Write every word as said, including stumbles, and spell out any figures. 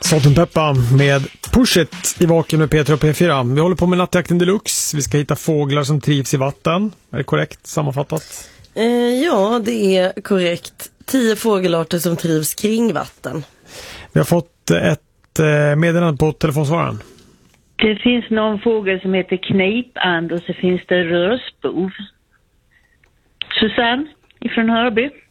Salt and Peppa med Push It i Vaken med P tre och P fyra. Vi håller på med nattjakten deluxe. Vi ska hitta fåglar som trivs i vatten. Är det korrekt sammanfattat? Eh, ja, det är korrekt. Tio fågelarter som trivs kring vatten. Vi har fått ett eh, meddelande på telefonsvararen. Det finns någon fågel som heter knipand och så finns det rörsbov. Susanne ifrån Hörby.